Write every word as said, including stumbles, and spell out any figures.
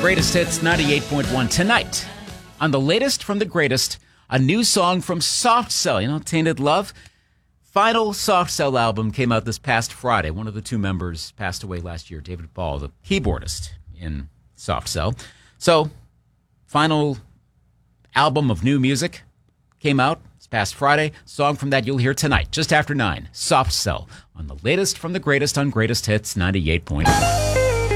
Greatest Hits ninety-eight point one. Tonight, on the latest from the greatest, a new song from Soft Cell. You know, Tainted Love. Final Soft Cell album came out this past Friday. One of the two members passed away last year, David Ball, the keyboardist in Soft Cell. So, final album of new music came out this past Friday. Song from that you'll hear tonight, just after nine. Soft Cell, on the latest from the greatest on Greatest Hits ninety-eight point one.